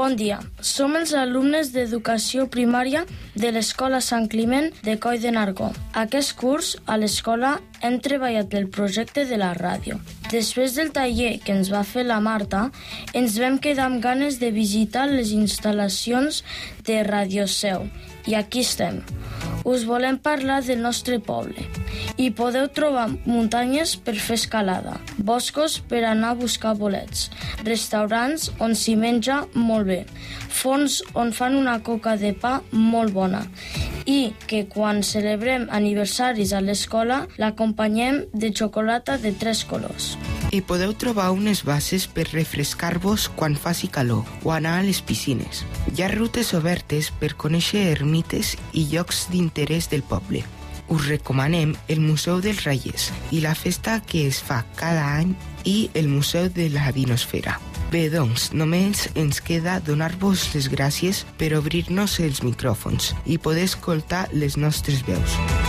Bon dia, som els alumnes d'Educació Primària de l'Escola Sant Climent de Coll de Nargó. Aquest curs, a l'escola, hem treballat el projecte de la ràdio. Després del taller que ens va fer la Marta, ens vam quedar amb ganes de visitar les instal·lacions de Ràdio Seu. I aquí estem. Us volem parlar del nostre poble. Hi podeu trobar muntanyes per fer escalada, boscos per anar a buscar bolets, restaurants on s'hi menja molt bé, forns on fan una coca de pa molt bona i que quan celebrem aniversaris a l'escola l'acompanyem de xocolata de 3 colors. Hi podeu trobar unes bases per refrescar-vos quan faci calor o anar a les piscines. Hi ha rutes obertes per conèixer ermites i llocs d'interès del poble. Us recomanem el Museu dels Reyes i la festa que es fa cada any i el Museu de la Dinosfera. Bé, doncs, només ens queda donar-vos les gràcies per obrir-nos els micròfons i poder escoltar les nostres veus.